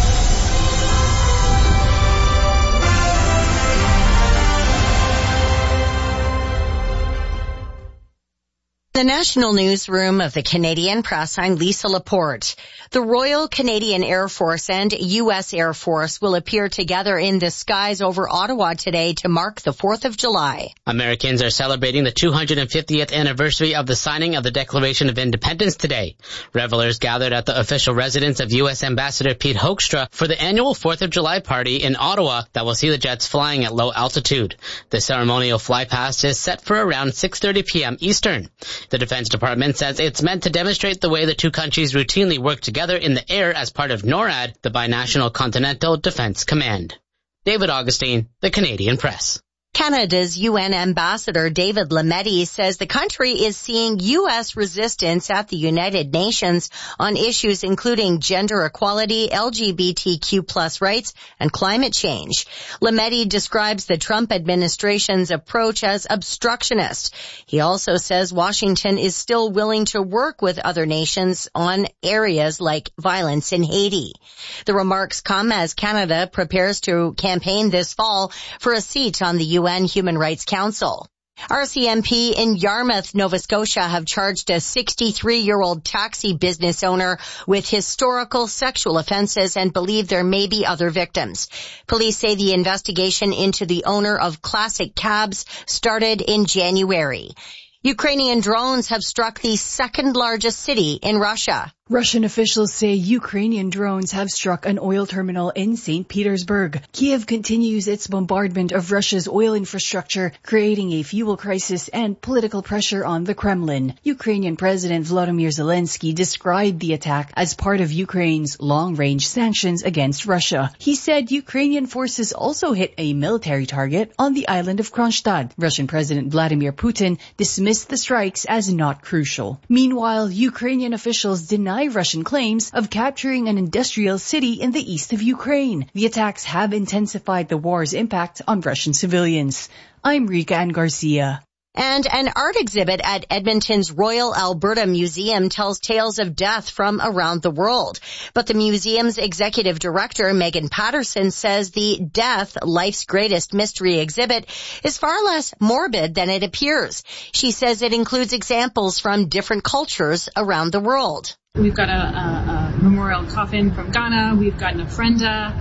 The National Newsroom of the Canadian Press, I'm Lisa Laporte. The Royal Canadian Air Force and U S Air Force will appear together in the skies over Ottawa today to mark the fourth of July. Americans are celebrating the two hundred fiftieth anniversary of the signing of the Declaration of Independence today. Revelers gathered at the official residence of U S Ambassador Pete Hoekstra for the annual fourth of July party in Ottawa that will see the jets flying at low altitude. The ceremonial flypast is set for around six thirty p.m. Eastern. The Defense Department says it's meant to demonstrate the way the two countries routinely work together in the air as part of NORAD, the Binational Continental Defense Command. David Augustine, the Canadian Press. Canada's U N Ambassador David Lametti says the country is seeing U S resistance at the United Nations on issues including gender equality, L G B T Q plus rights, and climate change. Lametti describes the Trump administration's approach as obstructionist. He also says Washington is still willing to work with other nations on areas like violence in Haiti. The remarks come as Canada prepares to campaign this fall for a seat on the U N Human Rights Council. R C M P in Yarmouth, Nova Scotia have charged a sixty-three-year-old taxi business owner with historical sexual offenses and believe there may be other victims. Police say the investigation into the owner of Classic Cabs started in January. Ukrainian drones have struck the second largest city in Russia. Russian officials say Ukrainian drones have struck an oil terminal in Saint Petersburg. Kiev continues its bombardment of Russia's oil infrastructure, creating a fuel crisis and political pressure on the Kremlin. Ukrainian President Volodymyr Zelensky described the attack as part of Ukraine's long-range sanctions against Russia. He said Ukrainian forces also hit a military target on the island of Kronstadt. Russian President Vladimir Putin dismissed the strikes as not crucial. Meanwhile, Ukrainian officials denied Russian claims of capturing an industrial city in the east of Ukraine. The attacks have intensified the war's impact on Russian civilians. I'm Rika Ann Garcia. And an art exhibit at Edmonton's Royal Alberta Museum tells tales of death from around the world. But the museum's executive director, Megan Patterson, says the Death, Life's Greatest Mystery exhibit is far less morbid than it appears. She says it includes examples from different cultures around the world. We've got a, a, a memorial coffin from Ghana. We've got an ofrenda,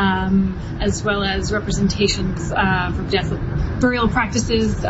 um, as well as representations uh, from death burial practices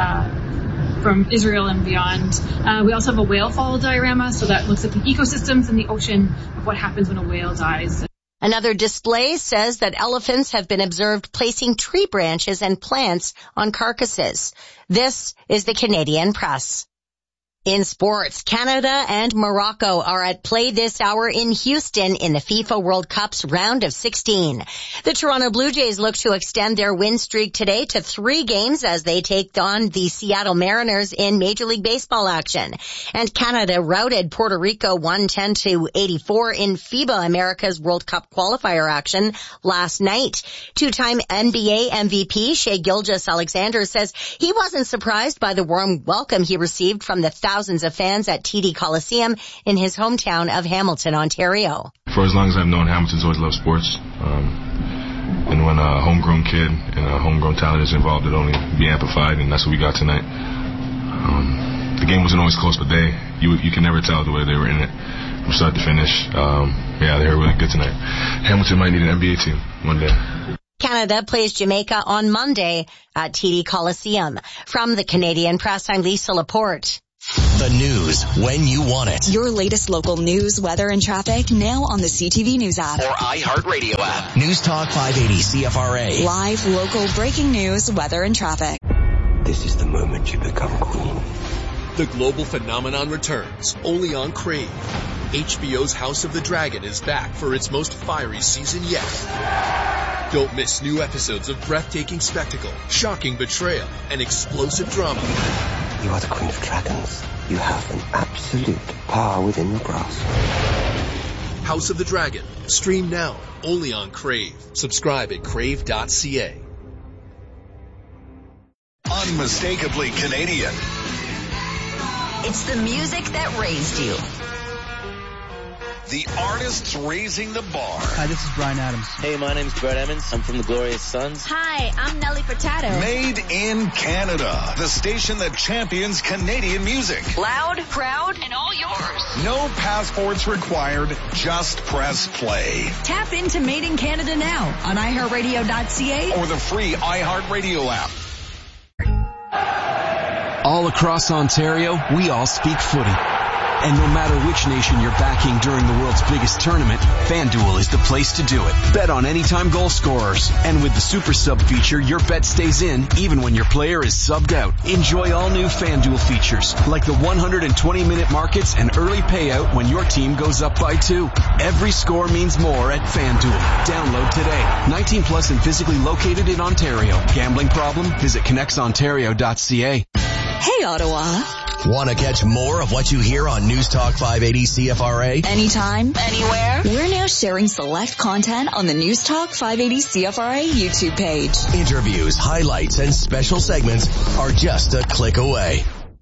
uh, from Israel and beyond. Uh, we also have a whale fall diorama, so that looks at the ecosystems in the ocean of what happens when a whale dies. Another display says that elephants have been observed placing tree branches and plants on carcasses. This is the Canadian Press. In sports, Canada and Morocco are at play this hour in Houston in the FIFA World Cup's round of sixteen. The Toronto Blue Jays look to extend their win streak today to three games as they take on the Seattle Mariners in Major League Baseball action. And Canada routed Puerto Rico one ten to eighty-four in FIBA America's World Cup qualifier action last night. Two-time N B A M V P Shai Gilgeous-Alexander says he wasn't surprised by the warm welcome he received from the thousands of fans at T D Coliseum in his hometown of Hamilton, Ontario. For as long as I've known, Hamilton's always loved sports. Um, and when a homegrown kid and a homegrown talent is involved, it'll only be amplified, and that's what we got tonight. Um, the game wasn't always close, but they, you you can never tell the way they were in it from start to finish. Um, yeah, they were really good tonight. Hamilton might need an N B A team one day. Canada plays Jamaica on Monday at T D Coliseum. From the Canadian Press, I'm Lisa Laporte. The news when you want it. Your latest local news, weather, and traffic now on the C T V News app. Or iHeartRadio app. News Talk five eighty C F R A. Live, local, breaking news, weather, and traffic. This is the moment you become queen. The global phenomenon returns, only on Crave. H B O's House of the Dragon is back for its most fiery season yet. Don't miss new episodes of breathtaking spectacle, shocking betrayal, and explosive drama. You are the Queen of Dragons. You have an absolute power within your grasp. House of the Dragon. Stream now, only on Crave. Subscribe at crave dot c a. Unmistakably Canadian. It's the music that raised you. The artists raising the bar. Hi, this is Bryan Adams. Hey, my name's Brett Emmons. I'm from the Glorious Sons. Hi, I'm Nelly Furtado. Made in Canada. The station that champions Canadian music. Loud, proud, and all yours. No passports required. Just press play. Tap into Made in Canada now on i heart radio dot c a or the free iHeartRadio app. All across Ontario, we all speak footy. And no matter which nation you're backing during the world's biggest tournament, FanDuel is the place to do it. Bet on anytime goal scorers. And with the Super Sub feature, your bet stays in even when your player is subbed out. Enjoy all new FanDuel features, like the one hundred twenty minute markets and early payout when your team goes up by two. Every score means more at FanDuel. Download today. nineteen plus and physically located in Ontario. Gambling problem? Visit connects ontario dot c a. Hey, Ottawa. Want to catch more of what you hear on News Talk five eighty C F R A? Anytime, anywhere. We're now sharing select content on the News Talk five eighty C F R A YouTube page. Interviews, highlights, and special segments are just a click away.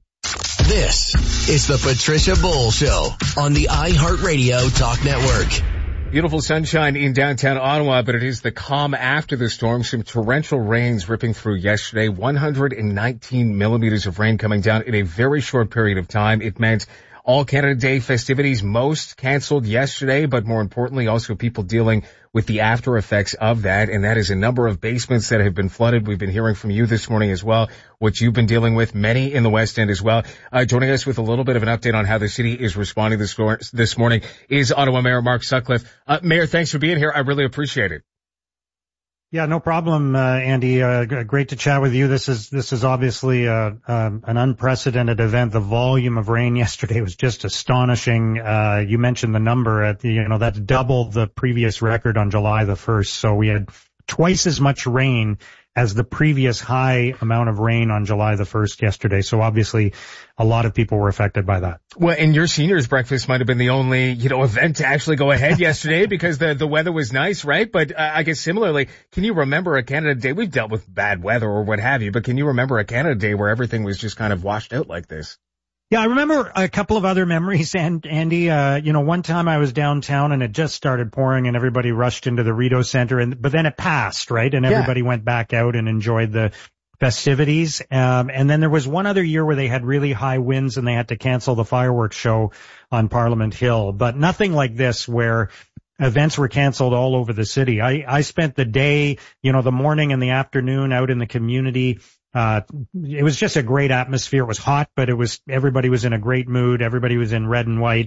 This is the Patricia Bull Show on the iHeartRadio Talk Network. Beautiful sunshine in downtown Ottawa, but it is the calm after the storm. Some torrential rains ripping through yesterday. one hundred nineteen millimeters of rain coming down in a very short period of time. It meant All Canada Day festivities, most canceled yesterday, but more importantly, also people dealing with the after effects of that. And that is a number of basements that have been flooded. We've been hearing from you this morning as well, what you've been dealing with, many in the West End as well. Uh, joining us with a little bit of an update on how the city is responding this, this morning is Ottawa Mayor Mark Sutcliffe. Uh, Mayor, thanks for being here. I really appreciate it. Yeah, no problem, uh, Andy. Uh, g- great to chat with you. This is, this is obviously, uh, um, an unprecedented event. The volume of rain yesterday was just astonishing. Uh, you mentioned the number at the, you know, that's double the previous record on July the first. So we had twice as much rain as the previous high amount of rain on July the first yesterday. So obviously a lot of people were affected by that. Well, and your seniors breakfast might have been the only, you know, event to actually go ahead yesterday because the, the weather was nice, right? But uh, I guess similarly, can you remember a Canada Day? We've dealt with bad weather or what have you, but can you remember a Canada Day where everything was just kind of washed out like this? Yeah, I remember a couple of other memories, and Andy, uh, you know, one time I was downtown and it just started pouring and everybody rushed into the Rideau Center, and but then it passed, right? And everybody yeah. went back out and enjoyed the festivities. Um, and then there was one other year where they had really high winds and they had to cancel the fireworks show on Parliament Hill, but nothing like this where events were canceled all over the city. I, I spent the day, you know, the morning and the afternoon out in the community. Uh, it was just a great atmosphere. It was hot, but it was, everybody was in a great mood. Everybody was in red and white.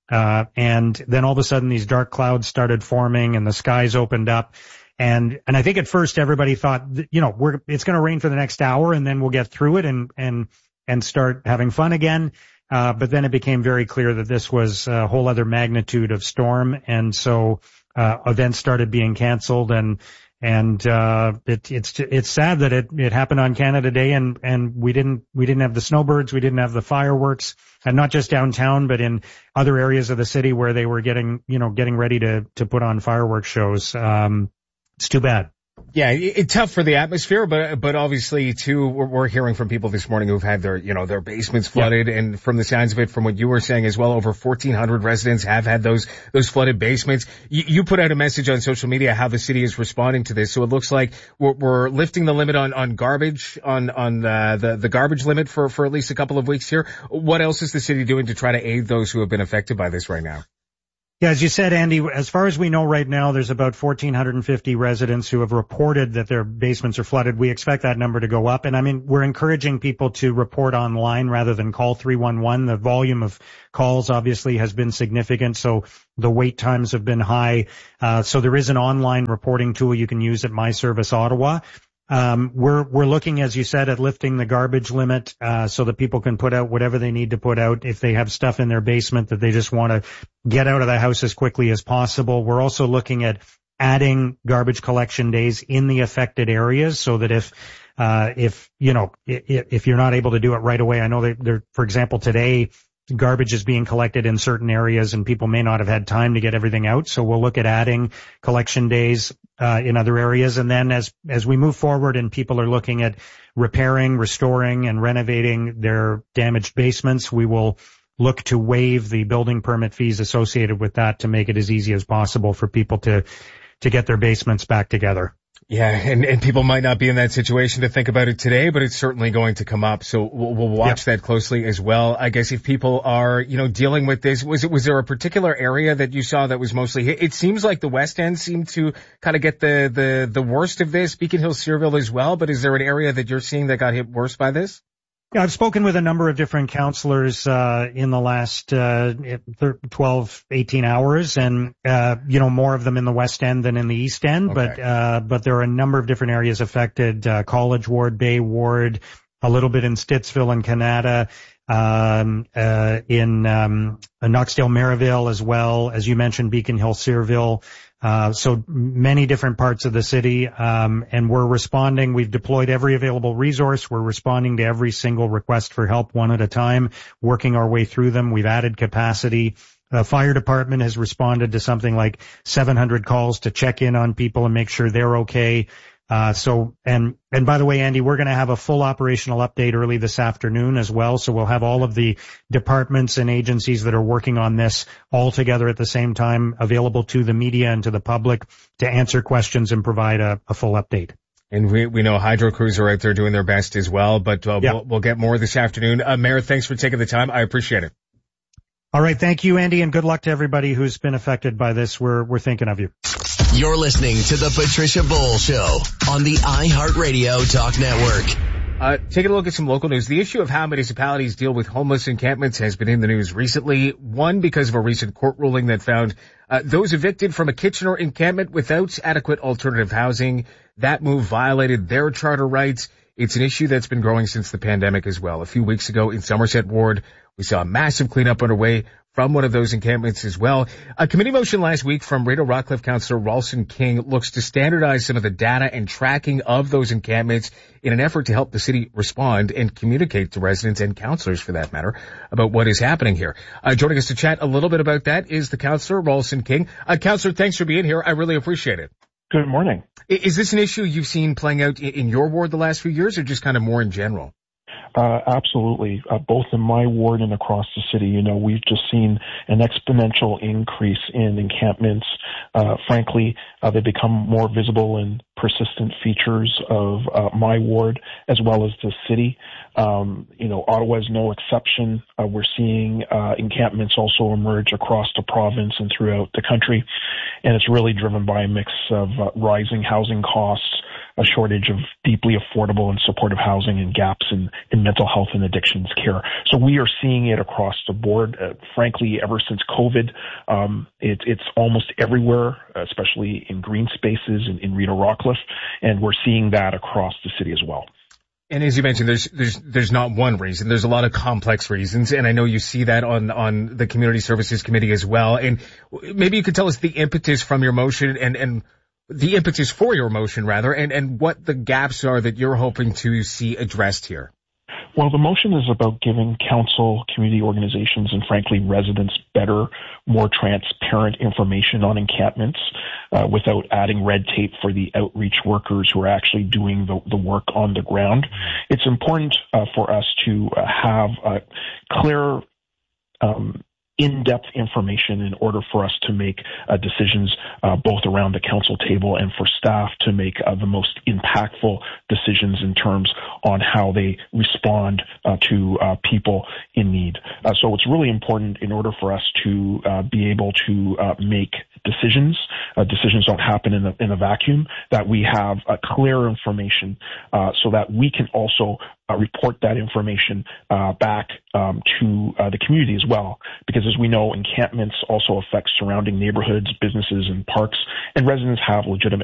Uh, and then all of a sudden these dark clouds started forming and the skies opened up. And, and I think at first everybody thought, you know, we're, it's going to rain for the next hour and then we'll get through it and, and, and start having fun again. Uh, but then it became very clear that this was a whole other magnitude of storm. And so, uh, events started being canceled and, and, uh, it, it's, it's sad that it, it happened on Canada Day and, and we didn't, we didn't have the snowbirds, we didn't have the fireworks, and not just downtown, but in other areas of the city where they were getting, you know, getting ready to, to put on fireworks shows. Um, it's too bad. Yeah, it's tough for the atmosphere, but but obviously too, we're, we're hearing from people this morning who've had their, you know, their basements flooded, yeah. And from the sounds of it, from what you were saying as well, over fourteen hundred residents have had those those flooded basements. You, you put out a message on social media how the city is responding to this, so it looks like we're, we're lifting the limit on on garbage, on on uh, the the garbage limit for for at least a couple of weeks here. What else is the city doing to try to aid those who have been affected by this right now? Yeah, as you said, Andy, as far as we know right now, there's about one thousand four hundred fifty residents who have reported that their basements are flooded. We expect that number to go up. And I mean, we're encouraging people to report online rather than call three one one. The volume of calls obviously has been significant, so the wait times have been high. Uh, so there is an online reporting tool you can use at My Service Ottawa. Um, we're, we're looking, as you said, at lifting the garbage limit, uh, so that people can put out whatever they need to put out if they have stuff in their basement that they just want to get out of the house as quickly as possible. We're also looking at adding garbage collection days in the affected areas so that if, uh, if, you know, if, if you're not able to do it right away, I know that there, for example, today, garbage is being collected in certain areas and people may not have had time to get everything out. So we'll look at adding collection days, uh, in other areas. And then as, as we move forward and people are looking at repairing, restoring and renovating their damaged basements, we will look to waive the building permit fees associated with that to make it as easy as possible for people to, to get their basements back together. Yeah, and, and people might not be in that situation to think about it today, but it's certainly going to come up. So we'll, we'll watch yep. that closely as well. I guess if people are, you know, dealing with this, was it, was there a particular area that you saw that was mostly hit? It seems like the West End seemed to kind of get the, the, the worst of this, Beacon Hill, Searville as well, but is there an area that you're seeing that got hit worse by this? Yeah, I've spoken with a number of different counselors, uh, in the last, uh, twelve, eighteen hours and, uh, you know, more of them in the West End than in the East End, okay. but, uh, but there are a number of different areas affected, uh, College Ward, Bay Ward, a little bit in Stittsville and Canada, um, uh, in, um, Knoxdale, Maryvale as well, as you mentioned, Beacon Hill, Searville. Uh, so many different parts of the city, um, and we're responding. We've deployed every available resource. We're responding to every single request for help one at a time, working our way through them. We've added capacity. The fire department has responded to something like seven hundred calls to check in on people and make sure they're okay. Uh, so, and, and by the way, Andy, we're going to have a full operational update early this afternoon as well. So we'll have all of the departments and agencies that are working on this all together at the same time available to the media and to the public to answer questions and provide a, a full update. And we, we know hydro crews are out there doing their best as well, but uh, yep. we'll, we'll get more this afternoon. Uh, Mayor, thanks for taking the time. I appreciate it. All right. Thank you, Andy, and good luck to everybody who's been affected by this. We're, we're thinking of you. You're listening to the Patricia Bull Show on the iHeartRadio Talk Network. Uh, taking a look at some local news. The issue of how municipalities deal with homeless encampments has been in the news recently. One, because of a recent court ruling that found uh, those evicted from a Kitchener encampment without adequate alternative housing. That move violated their charter rights. It's an issue that's been growing since the pandemic as well. A few weeks ago in Somerset Ward, we saw a massive cleanup underway from one of those encampments as well. A committee motion last week from Radio Rockcliffe Councillor Ralston King looks to standardize some of the data and tracking of those encampments in an effort to help the city respond and communicate to residents and councillors, for that matter, about what is happening here. Uh, joining us to chat a little bit about that is the councillor, Ralston King. Uh, councillor, thanks for being here. I really appreciate it. Good morning. Is this an issue you've seen playing out in your ward the last few years, or just kind of more in general? Uh, absolutely. Uh, both in my ward and across the city, you know, we've just seen an exponential increase in encampments. Uh, frankly, uh, they become more visible and persistent features of uh, my ward as well as the city. Um, you know, Ottawa is no exception. Uh, we're seeing uh, encampments also emerge across the province and throughout the country. And it's really driven by a mix of uh, rising housing costs, a shortage of deeply affordable and supportive housing and gaps in, in mental health and addictions care. So we are seeing it across the board. Uh, frankly, ever since COVID, um, it, it's almost everywhere, especially in green spaces in, in Rideau Rockcliffe, and we're seeing that across the city as well. And as you mentioned, there's there's there's not one reason. There's a lot of complex reasons, and I know you see that on on the Community Services Committee as well. And maybe you could tell us the impetus from your motion and and the impetus for your motion rather, and and what the gaps are that you're hoping to see addressed here. Well, the motion is about giving council, community organizations, and frankly residents better, more transparent information on encampments uh, without adding red tape for the outreach workers who are actually doing the, the work on the ground. It's important uh, for us to uh, have uh, clear um, in-depth information in order for us to make uh, decisions uh, both around the council table and for staff to make uh, the most impactful decisions in terms on how they respond uh, to uh, people in need. Uh, so it's really important in order for us to uh, be able to uh, make decisions. Uh, decisions don't happen in a, in a vacuum, that we have uh, clear information uh, so that we can also uh, report that information uh, back um, to uh, the community as well. Because as we know, encampments also affect surrounding neighborhoods, businesses, and parks, and residents have legitimate